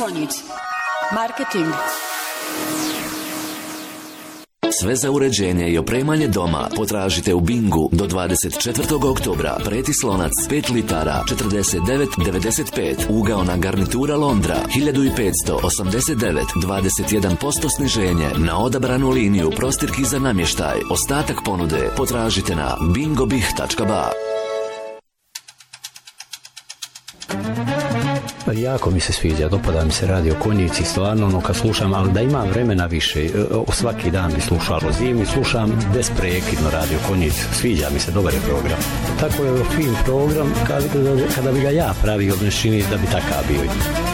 Konjic. Marketing. Sve za uređenje i opremanje doma potražite u Bingu do 24. oktobra. Pretislonac 5 litara 49,95. Ugaona garnitura Londra 1589, 21% sniženje na odabranu liniju prostirki za namještaj. Ostatak ponude potražite na bingobih.ba. Jako mi se sviđa, dopada mi se Radio Konjici, stvarno ono kad slušam, ali da imam vremena više, svaki dan bi slušao zimi, slušam besprekidno Radio Konjici, sviđa mi se, dobar je program. Tako je fin program, kada bi ga ja pravio, ne čini da bi takav bio.